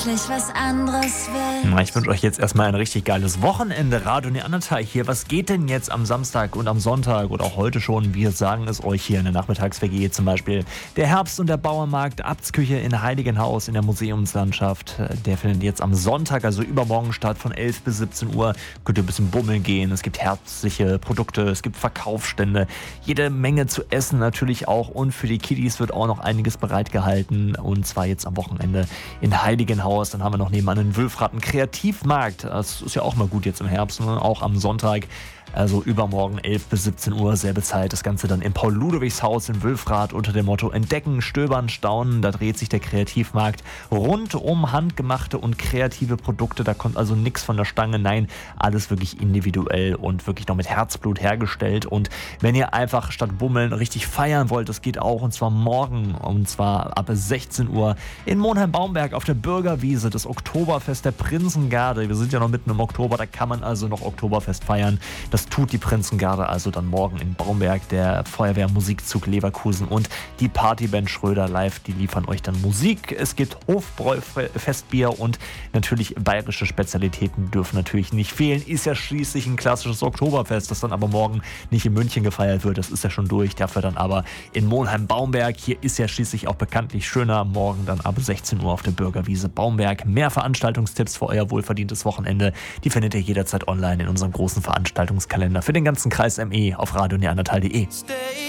was anderes will. Ich wünsche euch jetzt erstmal ein richtig geiles Wochenende. Radio Neandertal hier. Was geht denn jetzt am Samstag und am Sonntag oder auch heute schon? Wir sagen es euch hier in der Nachmittags-WG zum Beispiel. Der Herbst- und der Bauernmarkt Abtsküche in Heiligenhaus in der Museumslandschaft. Der findet jetzt am Sonntag, also übermorgen statt, von 11 bis 17 Uhr. Könnt ihr ein bisschen bummeln gehen. Es gibt herbstliche Produkte, es gibt Verkaufsstände. Jede Menge zu essen natürlich auch. Und für die Kiddies wird auch noch einiges bereitgehalten. Und zwar jetzt am Wochenende in Heiligenhaus. Dann haben wir noch nebenan den Wülfrath einen Kreativmarkt. Das ist ja auch mal gut jetzt im Herbst, ne? Auch am Sonntag. Also übermorgen 11 bis 17 Uhr, selbe Zeit. Das Ganze dann im Paul-Ludwigs-Haus in Wülfrath unter dem Motto Entdecken, Stöbern, Staunen. Da dreht sich der Kreativmarkt rund um handgemachte und kreative Produkte. Da kommt also nichts von der Stange. Nein, alles wirklich individuell und wirklich noch mit Herzblut hergestellt. Und wenn ihr einfach statt Bummeln richtig feiern wollt, das geht auch. Und zwar morgen, und zwar ab 16 Uhr in Monheim-Baumberg auf der Bürgerwiese, das Oktoberfest der Prinzengarde. Wir sind ja noch mitten im Oktober, da kann man also noch Oktoberfest feiern. Das tut die Prinzengarde also dann morgen in Baumberg, der Feuerwehrmusikzug Leverkusen und die Partyband Schröder live, die liefern euch dann Musik. Es gibt Hofbräu-Festbier und natürlich bayerische Spezialitäten dürfen natürlich nicht fehlen. Ist ja schließlich ein klassisches Oktoberfest, das dann aber morgen nicht in München gefeiert wird, das ist ja schon durch, dafür dann aber in Monheim-Baumberg. Hier ist ja schließlich auch bekanntlich schöner, morgen dann ab 16 Uhr auf der Bürgerwiese Baumberg. Mehr Veranstaltungstipps für euer wohlverdientes Wochenende, die findet ihr jederzeit online in unserem großen Veranstaltungskalender für den ganzen Kreis ME auf radioneandertal.de.